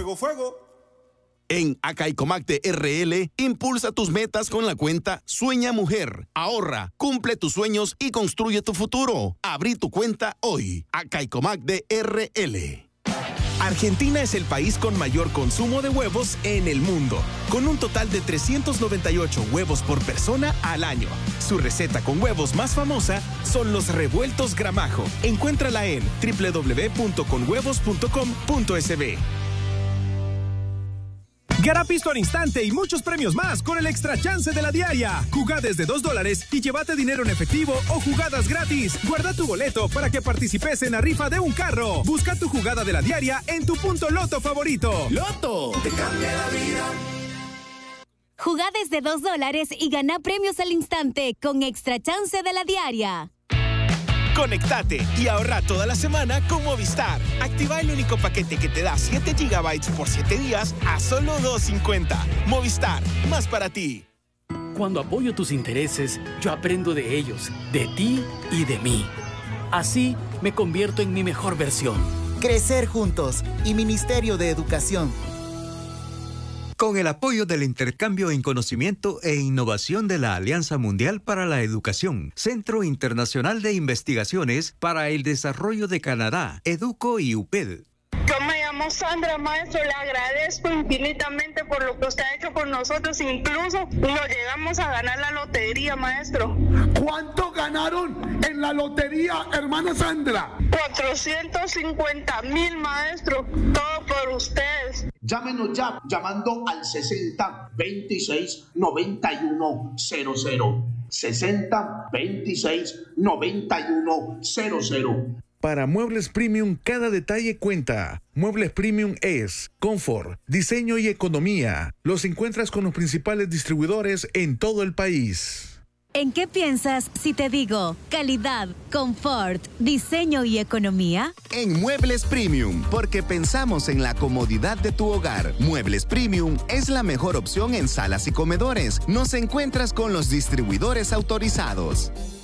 Fuego, fuego. En Acaicomac de RL, impulsa tus metas con la cuenta Sueña Mujer. Ahorra, cumple tus sueños y construye tu futuro. Abrí tu cuenta hoy. Acaicomac de RL. Argentina es el país con mayor consumo de huevos en el mundo, con un total de 398 huevos por persona al año. Su receta con huevos más famosa son los revueltos Gramajo. Encuéntrala en www.conhuevos.com.sb. Gana pisto al instante y muchos premios más con el Extra Chance de la Diaria. Jugá desde $2 y llévate dinero en efectivo o jugadas gratis. Guarda tu boleto para que participes en la rifa de un carro. Busca tu jugada de la Diaria en tu punto Loto favorito. ¡Loto! Te cambia la vida. Jugá desde $2 y gana premios al instante con Extra Chance de la Diaria. Conectate y ahorra toda la semana con Movistar. Activa el único paquete que te da 7 GB por 7 días a solo $2.50. Movistar, más para ti. Cuando apoyo tus intereses, yo aprendo de ellos, de ti y de mí. Así me convierto en mi mejor versión. Crecer juntos y Ministerio de Educación. Con el apoyo del intercambio en conocimiento e innovación de la Alianza Mundial para la Educación, Centro Internacional de Investigaciones para el Desarrollo de Canadá, EDUCO y UPED. Yo me llamo Sandra, maestro, le agradezco infinitamente por lo que usted ha hecho por nosotros, incluso nos llegamos a ganar la lotería, maestro. ¿Cuánto ganaron en la lotería, hermana Sandra? 450,000, maestro, todo por ustedes. Llámenos ya, llamando al 60 26 91 00. 60 26 91 00. Para Muebles Premium, cada detalle cuenta. Muebles Premium es confort, diseño y economía. Los encuentras con los principales distribuidores en todo el país. ¿En qué piensas si te digo calidad, confort, diseño y economía? En Muebles Premium, porque pensamos en la comodidad de tu hogar. Muebles Premium es la mejor opción en salas y comedores. Nos encuentras con los distribuidores autorizados.